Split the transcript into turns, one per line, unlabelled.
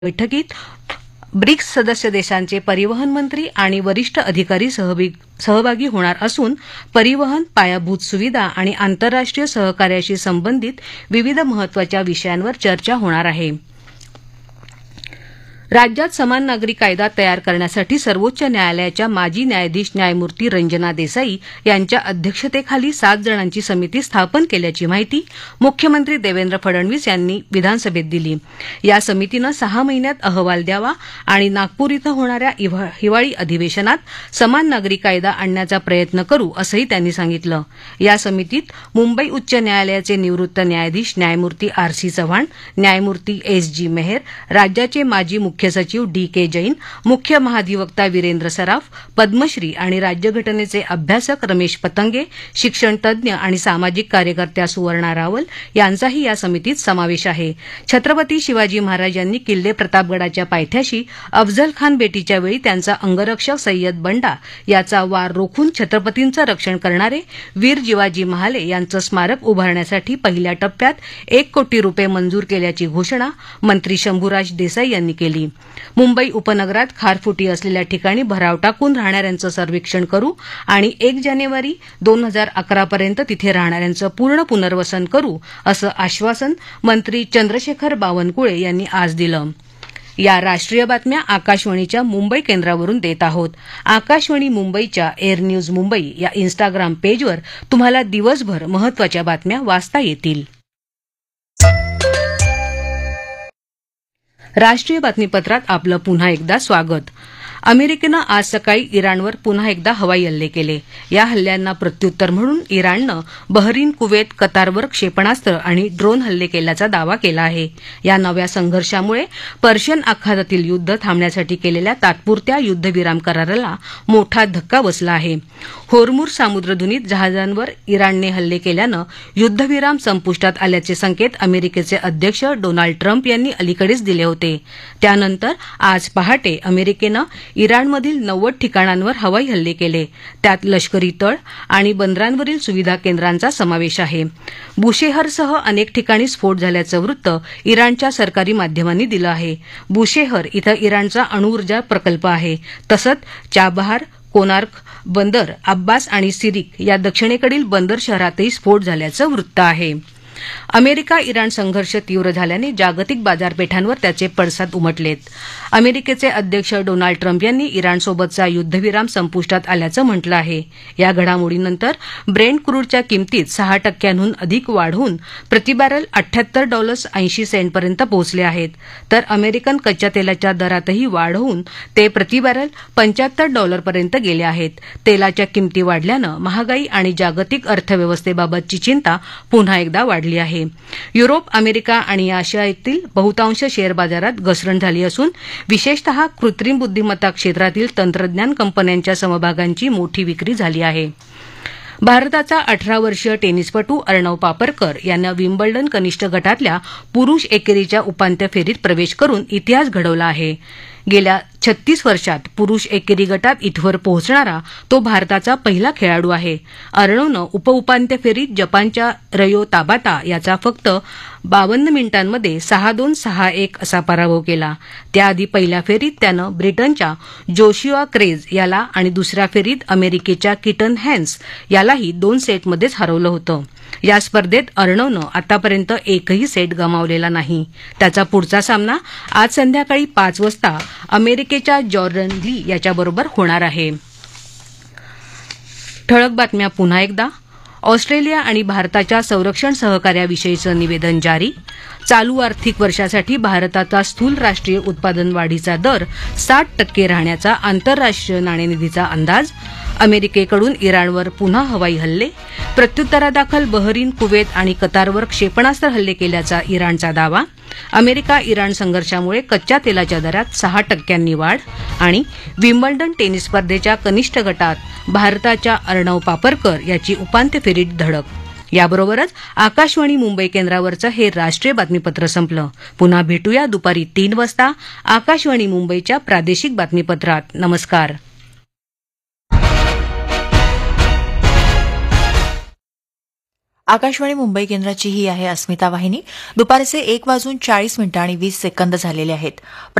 बैठकीत ब्रिक्स सदस्य देशांचे परिवहन मंत्री आणि वरिष्ठ अधिकारी सहभागी होणार असून परिवहन, पायाभूत सुविधा आणि आंतरराष्ट्रीय सहकार्याशी संबंधित विविध महत्वाच्या विषयांवर चर्चा होणार आहे. राज्यात समान नागरी कायदा तयार करण्यासाठी सर्वोच्च न्यायालयाच्या माजी न्यायाधीश न्यायमूर्ती रंजना देसाई यांच्या अध्यक्षतेखाली 7 जणांची समिती स्थापन केल्याची माहिती मुख्यमंत्री देवेंद्र फडणवीस यांनी विधानसभेत दिली. या समितीनं 6 महिन्यात अहवाल द्यावा आणि नागपूर इथं होणाऱ्या हिवाळी अधिवेशनात समान नागरी कायदा आणण्याचा प्रयत्न करू असंही त्यांनी सांगितलं. या समितीत मुंबई उच्च न्यायालयाचे निवृत्त न्यायाधीश न्यायमूर्ती आर.सी. चव्हाण, न्यायमूर्ती एस.जी. मेहर, राज्याचे माजी मुख्य सचिव डी.के. जैन, मुख्य महाधिवक्ता वीरेंद्र सराफ, पद्मश्री आणि राज्यघटनेचे अभ्यासक रमेश पतंगे, शिक्षण तज्ज्ञ आणि सामाजिक कार्यकर्त्या सुवर्णा रावल यांचाही या समितीत समावेश आहे. छत्रपती शिवाजी महाराज यांनी किल्ले प्रतापगडाच्या पायथ्याशी अफझल खान भेटीच्या वेळी त्यांचा अंगरक्षक सय्यद बंडा याचा वार रोखून छत्रपतींचं रक्षण करणारे वीर जिवाजी महाले यांचं स्मारक उभारण्यासाठी पहिल्या टप्प्यात 1 कोटी रुपये मंजूर केल्याची घोषणा मंत्री शंभूराज देसाई यांनी केली. मुंबई उपनगरात खारफुटी असलेल्या ठिकाणी भराव टाकून राहणाऱ्यांचं सर्वेक्षण करू आणि 1 जानेवारी 2011 पर्यंत तिथे राहणाऱ्यांचं पूर्ण पुनर्वसन करू असं आश्वासन मंत्री चंद्रशेखर बावनकुळे यांनी आज दिलं. या राष्ट्रीय बातम्या आकाशवाणीच्या मुंबई केंद्रावरून देत आहोत. आकाशवाणी मुंबईच्या एअर न्यूज मुंबई या इन्स्टाग्राम पेजवर तुम्हाला दिवसभर महत्वाच्या बातम्या वाचता येतील. राष्ट्रीय बातमीपत्रात आपलं पुन्हा एकदा स्वागत. अमेरिकेनं आज सकाळी इराणवर पुन्हा एकदा हवाई हल्ले केले. या हल्ल्यांना प्रत्युत्तर म्हणून इराणनं बहरीन, कुवेत, कतारवर क्षेपणास्त्र आणि ड्रोन हल्ले केल्याचा दावा केला आहे. या नव्या संघर्षामुळे पर्शियन आखातातील युद्ध थांबण्यासाठी केलेल्या तात्पुरत्या युद्धविराम कराराला मोठा धक्का बसला आहे. होर्मुझ सामुद्रधुनीत जहाजांवर इराणने हल्ले केल्यानं युद्धविराम संपुष्टात आल्याचे संकेत अमेरिकेचे अध्यक्ष डोनाल्ड ट्रम्प यांनी अलीकडेच दिले होते. त्यानंतर आज पहाटे अमेरिकेनं इराणमधील 90 ठिकाणांवर हवाई हल्ले केले. त्यात लष्करी तळ आणि बंदरांवरील सुविधा केंद्रांचा समावेश आहे. बुशेहरसह अनेक ठिकाणी स्फोट झाल्याचं वृत्त इराणच्या सरकारी माध्यमांनी दिलं आहे. बुशेहर इथं इराणचा अणुऊर्जा प्रकल्प आहे. तसंच चाबहार, कोनार्क बंदर, अब्बास आणि सिरिक या दक्षिणेकडील बंदर शहरातही स्फोट झाल्याचं वृत्त आहे. अमेरिका इराण संघर्ष तीव्र झाल्याने जागतिक बाजारपेठांवर त्याचे पडसाद उमटलेत. अमेरिकेचे अध्यक्ष डोनाल्ड ट्रम्प यांनी इराणसोबतचा युद्धविराम संपुष्टात आल्याचं म्हटलं आहे. या घडामोडीनंतर ब्रेंट क्रूडच्या किमतीत 6% अधिक वाढ होऊन प्रतिबॅरल $78.80 पर्यंत पोहोचले आहेत. तर अमेरिकन कच्च्या तेलाच्या दरातही वाढ होऊन ते प्रतिबॅरल $75 पर्यंत गेले आहेत. तेलाच्या किमती वाढल्यानं महागाई आणि जागतिक अर्थव्यवस्थेबाबतची चिंता पुन्हा एकदा वाढली आहे. युरोप, अमेरिका आणि आशियातील बहुतांश शेअर बाजारात घसरण झाली असून विशेषतः कृत्रिम बुद्धिमत्ता क्षेत्रातील तंत्रज्ञान कंपन्यांच्या समभागांची मोठी विक्री झाली आहे. भारताचा 18 वर्षीय टेनिसपटू अर्णव पापरकर यानं विम्बल्डन कनिष्ठ गटातल्या पुरुष एकेरीच्या उपांत्य फेरीत प्रवेश करून इतिहास घडवला आहे. गेल्या 36 वर्षात पुरुष एकेरी गटात इथवर पोहोचणारा तो भारताचा पहिला खेळाडू आहे. अर्णवनं उपउपांत्य फेरीत जपानच्या रयो ताबाता याचा फक्त 52 मिनिटांमध्ये 6-2, 6-1 असा पराभव केला. त्याआधी पहिल्या फेरीत त्यानं ब्रिटनच्या जोशिया क्रेज याला आणि दुसऱ्या फेरीत अमेरिकेच्या किटन हॅन्स यालाही 2 सेटमध्येच हरवलं होतं. या स्पर्धेत अर्णवनं आतापर्यंत एकही सेट गमावलेला नाही. त्याचा पुढचा सामना आज संध्याकाळी 5 वाजता अमेरिकेच्या जॉर्डन ली याच्याबरोबर होणार आहे. ठळक बातम्या पुन्हा एकदा. ऑस्ट्रेलिया आणि भारताच्या संरक्षण सहकार्याविषयीचं निवेदन जारी. चालू आर्थिक वर्षासाठी भारताचा स्थूल राष्ट्रीय उत्पादन वाढीचा दर 60% राहण्याचा आंतरराष्ट्रीय नाणेनिधीचा अंदाज. अमेरिकेकडून इराणवर पुन्हा हवाई हल्ले. प्रत्युत्तरादाखल बहरीन, कुवेत आणि कतारवर क्षेपणास्त्र हल्ले केल्याचा इराणचा दावा. अमेरिका इराण संघर्षामुळे कच्च्या तेलाच्या दरात 6% वाढ. आणि विम्बल्डन टेनिस स्पर्धेच्या कनिष्ठ गटात भारताच्या अर्णव पापरकर याची उपांत्य फेरीत धडक. याबरोबरच आकाशवाणी मुंबई केंद्रावरचं हे राष्ट्रीय बातमीपत्र संपलं. पुन्हा भेटूया दुपारी 3 वाजता आकाशवाणी मुंबईच्या प्रादेशिक बातमीपत्रात. नमस्कार.
आकाशवाणी मुंबई केंद्राची ही आहे अस्मिता वाहिनी. दुपारचे 1:40 आणि 20 झालेले आहेत.